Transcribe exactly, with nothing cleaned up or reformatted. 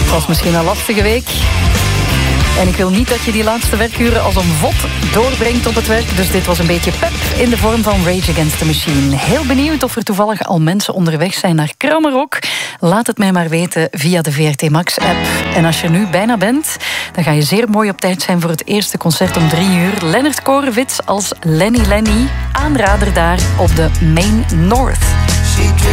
Het was misschien een lastige week. En ik wil niet dat je die laatste werkuren als een vod doorbrengt op het werk. Dus dit was een beetje pep in de vorm van Rage Against the Machine. Heel benieuwd of er toevallig al mensen onderweg zijn naar Krammerok. Laat het mij maar weten via de V R T Max-app. En als je er nu bijna bent, dan ga je zeer mooi op tijd zijn voor het eerste concert om drie uur. Leonard Korevits als Lenny Lenny. Aanrader daar op de Main North.